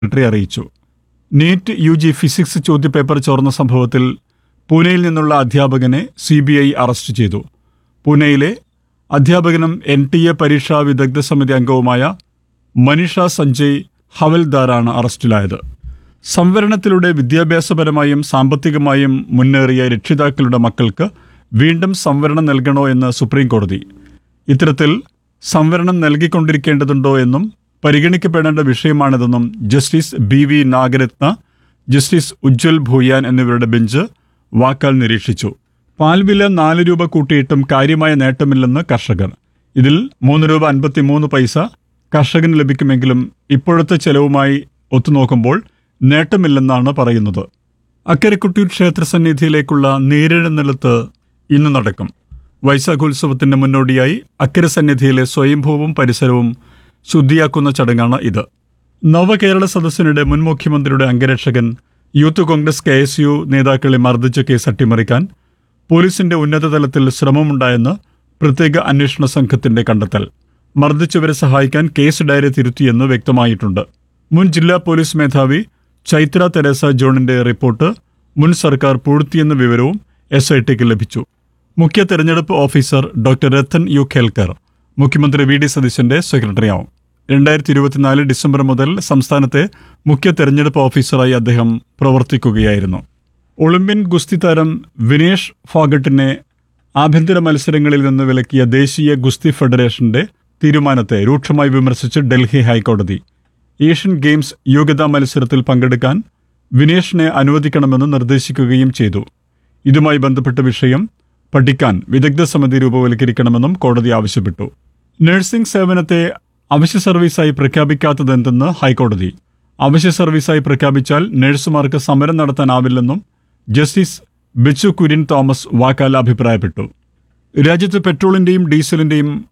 Secretary അറിയിച്ചു. NEET UG physics ചോദ്യപേപ്പർ ചോർന്ന സംഭവത്തിൽ പൂനെയിൽ നിന്നുള്ള അധ്യാപകനെ CBI അറസ്റ്റ് ചെയ്തു. പൂനെയിലെ അധ്യാപകനും NTA പരീക്ഷാ വിദഗ്ധ സമിതി അംഗവുമായ മനീഷ സഞ്ജയ് ഹവൽദാറാണ് അറസ്റ്റിലായത്. സംവരണത്തിലൂടെ വിദ്യാഭ്യാസപരമായും സാമ്പത്തികമായും മുന്നേറിയ രക്ഷിതാക്കളുടെ മക്കൾക്ക് വീണ്ടും സംവരണം നൽകണോ എന്ന് സുപ്രീം കോടതി. ഇത്തരത്തിൽ സംവരണം നൽകിക്കൊണ്ടിരിക്കേണ്ടതുണ്ടോ എന്നും പരിഗണിക്കപ്പെടേണ്ട വിഷയമാണിതെന്നും justice BV Nagarathna, justice Ujjwal Bhuyan എന്നിവരുടെ ബെഞ്ച് വാക്കാൽ നിരീക്ഷിച്ചു. പാൽവില 4 രൂപ കൂട്ടിയിട്ടും കാര്യമായ നേട്ടമില്ലെന്ന് കർഷകർ. ഇതിൽ 3 രൂപ 53 പൈസ കർഷകന് ലഭിക്കുമെങ്കിലും ഇപ്പോഴത്തെ ചെലവുമായി ഒത്തുനോക്കുമ്പോൾ നേട്ടമില്ലെന്നാണ് പറയുന്നത്. അക്കരക്കുട്ടി ക്ഷേത്രസന്നിധിയിലേക്കുള്ള നീരെഴുന്നള്ളത്ത് ഇന്ന് നടക്കും. വൈശാഖോത്സവത്തിന്റെ മുന്നോടിയായി അക്കരെ സന്നിധിയിലെ സ്വയംഭൂവും പരിസരവും ശുദ്ധിയാക്കുന്ന ചടങ്ങാണ് ഇത്. നവകേരള സദസ്സിനിടെ മുൻ മുഖ്യമന്ത്രിയുടെ അംഗരക്ഷകൻ യൂത്ത് കോൺഗ്രസ് KSU നേതാക്കളെ മർദ്ദിച്ച കേസ് അട്ടിമറിക്കാൻ പോലീസിന്റെ ഉന്നതതലത്തിൽ ശ്രമമുണ്ടായെന്ന് പ്രത്യേക അന്വേഷണ സംഘത്തിന്റെ കണ്ടെത്തൽ. മർദ്ദിച്ചവരെ സഹായിക്കാൻ കേസ് ഡയറി തിരുത്തിയെന്ന് വ്യക്തമായിട്ടുണ്ട്. മുൻ ജില്ലാ പോലീസ് മേധാവി ചൈത്ര തെരേസ ജോണിന്റെ റിപ്പോർട്ട് മുൻ സർക്കാർ പൂഴ്ത്തിയെന്ന വിവരവും SITക്ക് ലഭിച്ചു. മുഖ്യ തെരഞ്ഞെടുപ്പ് officer doctor Ratan U Khelkar മുഖ്യമന്ത്രി VD സതീശന്റെ സെക്രട്ടറിയാവും. 2024 ഡിസംബർ മുതൽ സംസ്ഥാനത്തെ മുഖ്യ തെരഞ്ഞെടുപ്പ് ഓഫീസറായി അദ്ദേഹം പ്രവർത്തിക്കുകയായിരുന്നു. ഒളിമ്പ്യൻ ഗുസ്തി താരം വിനേഷ് ഫോഗട്ടിനെ ആഭ്യന്തര മത്സരങ്ങളിൽ നിന്ന് വിലക്കിയ ദേശീയ ഗുസ്തി ഫെഡറേഷന്റെ തീരുമാനത്തെ രൂക്ഷമായി വിമർശിച്ച് ഡൽഹി ഹൈക്കോടതി. ഏഷ്യൻ ഗെയിംസ് യോഗ്യതാ മത്സരത്തിൽ പങ്കെടുക്കാൻ വിനേഷിനെ അനുവദിക്കണമെന്ന് നിർദ്ദേശിക്കുകയും ചെയ്തു. ഇതുമായി ബന്ധപ്പെട്ട വിഷയം പഠിക്കാൻ വിദഗ്ധ സമിതി രൂപവൽക്കരിക്കണമെന്നും കോടതി ആവശ്യപ്പെട്ടു. നഴ്സിംഗ് സേവനത്തെ അവശ്യ സർവീസായി പ്രഖ്യാപിക്കാത്തതെന്തെന്ന് ഹൈക്കോടതി. അവശ്യ സർവീസായി പ്രഖ്യാപിച്ചാൽ നഴ്സുമാർക്ക് സമരം നടത്താനാവില്ലെന്നും ജസ്റ്റിസ് ബിച്ചു കുര്യൻ തോമസ് വാക്കാൽ അഭിപ്രായപ്പെട്ടു. രാജ്യത്ത് പെട്രോളിന്റെയും ഡീസലിന്റെയും